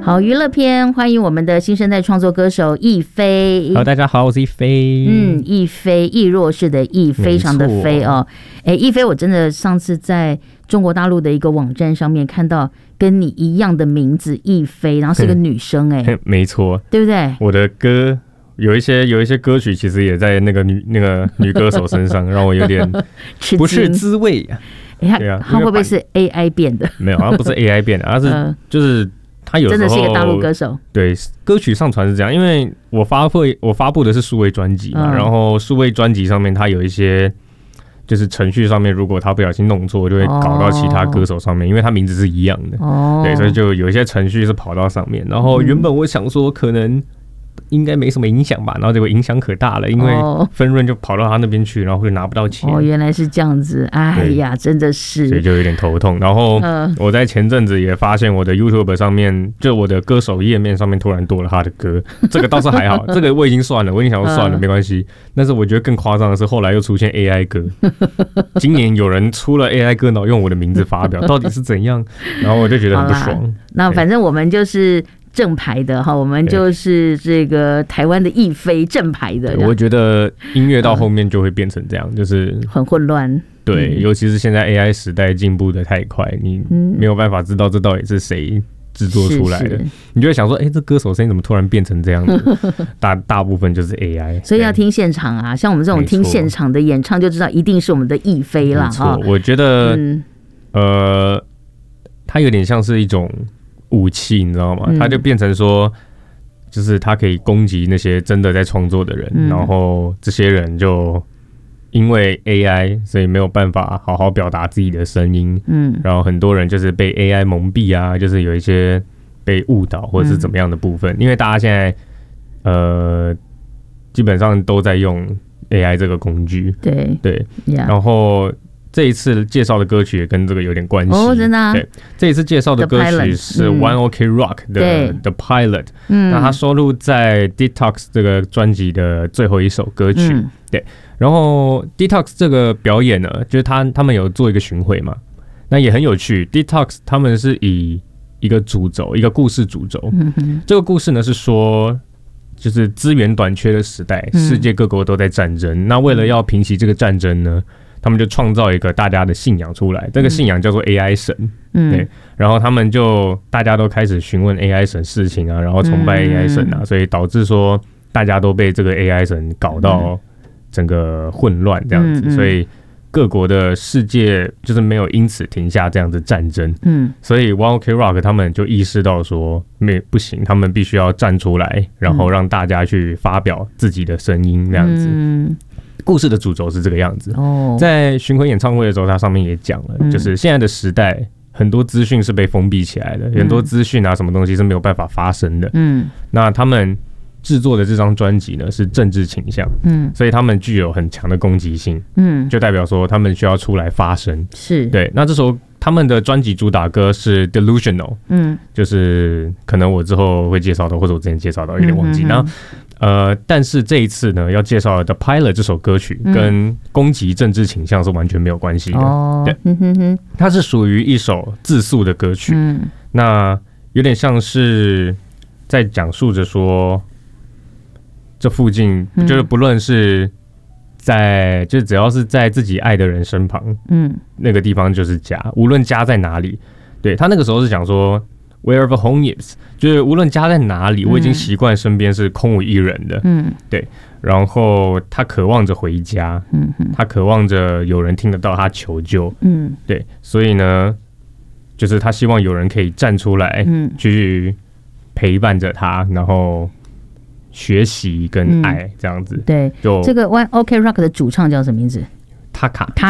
好，娱乐篇，欢迎我们的新生代创作歌手亦菲。 大家好，我是亦菲。 亦菲，亦若是的亦，非常的菲哦。亦菲，我真的上次在中国大陆的一个网站上面看到跟你一样的名字亦菲，然后是个女生没错， 对不对？ 我的歌有一些歌曲其实也在那个女歌手身上，让我有点不是滋味。 他会不会是 AI 变的？ 没有，他不是 AI 变的，他是就是他有时候真的是一个大陆歌手。 对，歌曲上传是这样，因为我发布的是数位专辑嘛，然后数位专辑上面它有一些就是程序上面，如果他不小心弄错，就会搞到其他歌手上面，因为他名字是一样的。对，所以就有一些程序是跑到上面。然后原本我想说可能应该没什么影响吧，然后结果影响可大了，因为分润就跑到他那边去，然后就拿不到钱。原来是这样子，哎呀，真的是，所以就有点头痛。然后我在前阵子也发现我的 YouTube 上面，就我的歌手页面上面突然多了他的歌，这个倒是还好，这个我已经算了，我已经想说算了，没关系。但是我觉得更夸张的是，后来又出现 AI 歌，今年有人出了 AI 歌，然后用我的名字发表，到底是怎样？然后我就觉得很不爽。那反正我们就是正牌的哈，我们就是这个台湾的亦菲正牌的。我觉得音乐到后面就会变成这样，就是很混乱。对，尤其是现在 AI 时代进步的太快，你没有办法知道这到底是谁制作出来的，你就会想说，这歌手声音怎么突然变成这样子？大部分就是 AI， 所以要听现场啊。像我们这种听现场的演唱，就知道一定是我们的亦菲啦。没错，我觉得，它有点像是一种武器，你知道吗？它就变成说，就是它可以攻击那些真的在创作的人，然后这些人就因为 AI， 所以没有办法好好表达自己的声音，然后很多人就是被 AI 蒙蔽啊，就是有一些被误导或者是怎么样的部分，因为大家现在基本上都在用 AI 这个工具，对，然后这一次介绍的歌曲也跟这个有点关系真的啊。对，这一次介绍的歌曲是 One OK Rock 的 The Pilot，那它收录在 Detox 这个专辑的最后一首歌曲。对，然后 Detox 这个表演呢，就是他们有做一个巡回嘛，那也很有趣。Detox 他们是以一个主轴，一个故事主轴。这个故事呢是说，就是资源短缺的时代，世界各国都在战争。那为了要平息这个战争呢，他们就创造一个大家的信仰出来，这个信仰叫做 AI 神。对，然后他们就大家都开始询问 AI 神事情啊，然后崇拜 AI 神啊，所以导致说大家都被这个 AI 神搞到整个混乱这样子，所以各国的世界就是没有因此停下这样子战争。所以 One OK Rock 他们就意识到说不行，他们必须要站出来，然后让大家去发表自己的声音这样子。故事的主轴是这个样子。在巡回演唱会的时候，它上面也讲了，就是现在的时代，很多资讯是被封闭起来的，很多资讯啊，什么东西是没有办法发生的。那他们制作的这张专辑呢是政治倾向，所以他们具有很强的攻击性，就代表说他们需要出来发声。是对。那这首他们的专辑主打歌是 Delusional，就是可能我之后会介绍的，或者我之前介绍到有点忘记。但是这一次呢，要介绍的 The Pilot 这首歌曲跟攻击政治倾向是完全没有关系的。对，它是属于一首自诉的歌曲。那有点像是在讲述着说，这附近就是不论是就只要是在自己爱的人身旁，那个地方就是家，无论家在哪里。对，他那个时候是讲说 Wherever home is， 就是无论家在哪里，我已经习惯身边是空无一人的。对，然后他渴望着回家，他渴望着有人听得到他求救。对，所以呢，就是他希望有人可以站出来，去陪伴着他，然后学习跟爱这样子。对，就这个 One OK Rock 的主唱叫什么名字？塔卡。